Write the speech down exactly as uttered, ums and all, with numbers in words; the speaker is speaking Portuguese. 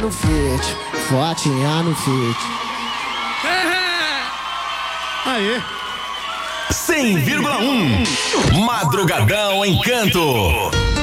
no fit, fotinha no fit. Aê. cem vírgula um Madrugadão Encanto.